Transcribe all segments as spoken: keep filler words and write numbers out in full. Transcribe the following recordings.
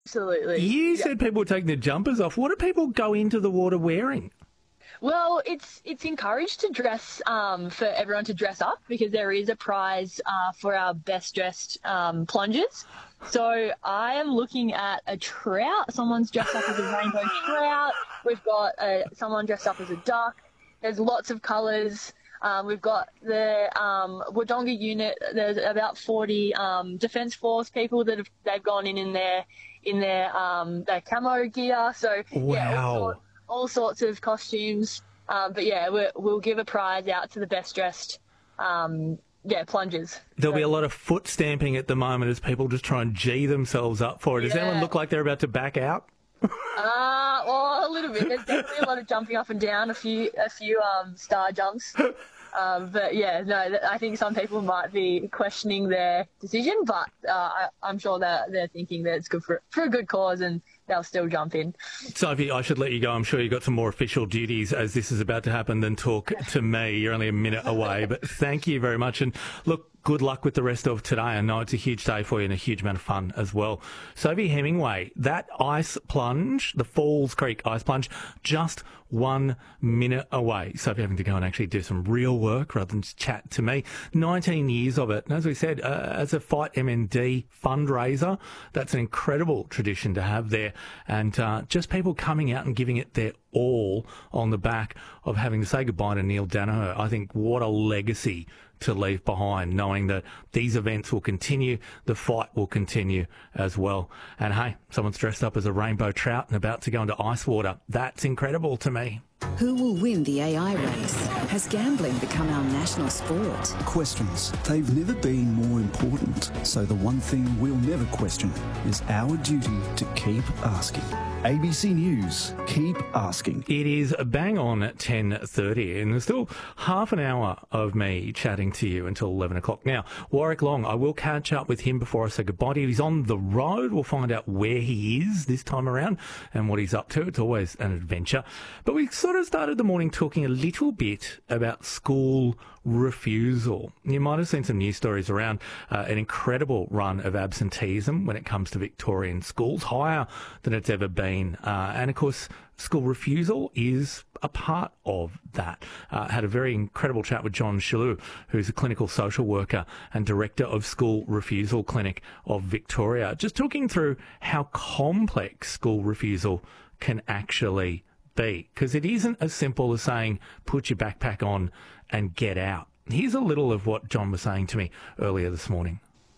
Absolutely. You Yeah. said people were taking their jumpers off. What do people go into the water wearing? Well, it's it's encouraged to dress um, for everyone to dress up because there is a prize uh, for our best dressed um, plungers. So I am looking at a trout. Someone's dressed up as a rainbow trout. We've got uh, someone dressed up as a duck. There's lots of colours. Um, we've got the um, Wodonga unit. There's about forty um, Defence Force people that have they've gone in in their in their um, their camo gear. So yeah, all, Wow. sort, all sorts of costumes. Um, but yeah, we're, we'll give a prize out to the best dressed um, yeah plungers. There'll So, be a lot of foot stamping at the moment as people just try and G themselves up for it. Does Yeah. anyone look like they're about to back out? Uh, well, a little bit. There's definitely a lot of jumping up and down, a few, a few um, star jumps. Um, but yeah, no, th- I think some people might be questioning their decision, but uh, I, I'm sure that they're thinking that it's good for for a good cause and they'll still jump in. Sophie, I should let you go. I'm sure you've got some more official duties as this is about to happen than talk to me. You're only a minute away. But thank you very much. And look, good luck with the rest of today. I know it's a huge day for you and a huge amount of fun as well. Sophie Hemingway, that ice plunge, the Falls Creek ice plunge, just one minute away. Sophie having to go and actually do some real work rather than just chat to me. nineteen years of it. And as we said, uh, as a Fight M N D fundraiser, that's an incredible tradition to have there. And uh, just people coming out and giving it their all on the back of having to say goodbye to Neil Danaher. I think what a legacy to leave behind, knowing that these events will continue, the fight will continue as well. And hey, someone's dressed up as a rainbow trout and about to go into ice water. That's incredible to me. Who will win the A I race? Has gambling become our national sport? Questions. They've never been more important. So the one thing we'll never question is our duty to keep asking. A B C News, keep asking. It is bang on at ten thirty and there's still half an hour of me chatting to you until eleven o'clock. Now, Warwick Long, I will catch up with him before I say goodbye to you. He's on the road. We'll find out where he is this time around and what he's up to. It's always an adventure. But we sort of started the morning talking a little bit about school refusal. You might have seen some news stories around uh, an incredible run of absenteeism when it comes to Victorian schools, higher than it's ever been. Uh, and of course, school refusal is a part of that. Uh, had a very incredible chat with John Shalou, who's a clinical social worker and director of School Refusal Clinic of Victoria, just talking through how complex school refusal can actually be, because it isn't as simple as saying, put your backpack on and get out. Here's a little of what John was saying to me earlier this morning.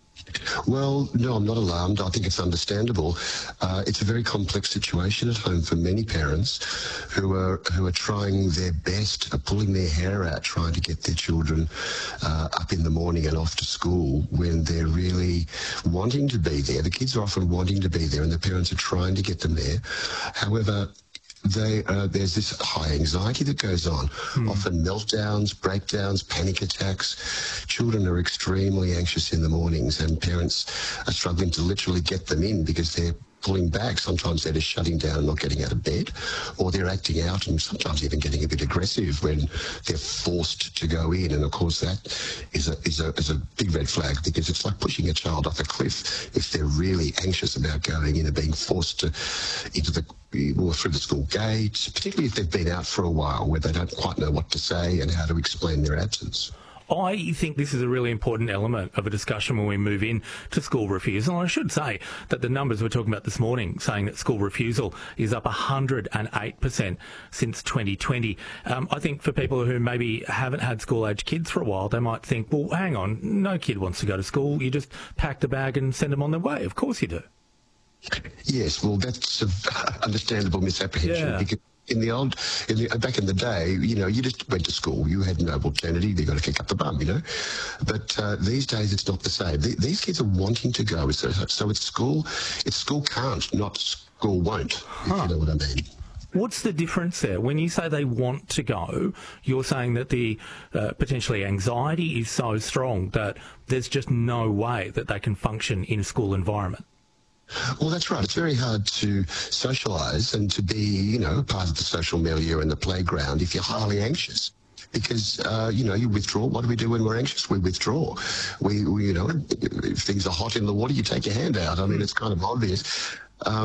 Well, no, I'm not alarmed. I think it's understandable. Uh, it's a very complex situation at home for many parents who are who are trying their best, are pulling their hair out, trying to get their children uh, up in the morning and off to school when they're really wanting to be there. The kids are often wanting to be there and the parents are trying to get them there. However, They, uh, there's this high anxiety that goes on, hmm. often meltdowns, breakdowns, panic attacks. Children are extremely anxious in the mornings and parents are struggling to literally get them in because they're pulling back. Sometimes they're just shutting down and not getting out of bed, or they're acting out and sometimes even getting a bit aggressive when they're forced to go in. And of course that is a, is a, is a big red flag because it's like pushing a child off a cliff if they're really anxious about going in and being forced to into the or through the school gates, particularly if they've been out for a while where they don't quite know what to say and how to explain their absence. I think this is a really important element of a discussion when we move in to school refusal. And I should say that the numbers we're talking about this morning saying that school refusal is up one hundred eight percent since twenty twenty. Um, I think for people who maybe haven't had school-age kids for a while, they might think, well, hang on, no kid wants to go to school. You just pack the bag and send them on their way. Of course you do. Yes, well, that's an understandable misapprehension Yeah. because in the old, in the, back in the day, you know, you just went to school. You had no alternative. You got to kick up the bum, you know. But uh, these days, it's not the same. The, these kids are wanting to go, so, so it's school. It's school can't, not school won't. Huh. If you know what I mean. What's the difference there? When you say they want to go, you're saying that the uh, potentially anxiety is so strong that there's just no way that they can function in a school environment. Well, that's right. It's very hard to socialise and to be, you know, part of the social milieu and the playground if you're highly anxious. Because, uh, you know, you withdraw. What do we do when we're anxious? We withdraw. We, we, you know, if things are hot in the water, you take your hand out. I mean, it's kind of obvious. Um,